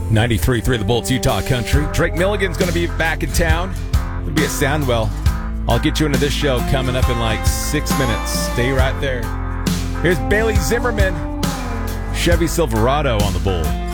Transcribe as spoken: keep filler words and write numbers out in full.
ninety-three point three The Bolts, Utah Country. Drake Milligan's going to be back in town. It'll be at Soundwell. I'll get you into this show coming up in like six minutes. Stay right there. Here's Bailey Zimmerman, Chevy Silverado on the Bull.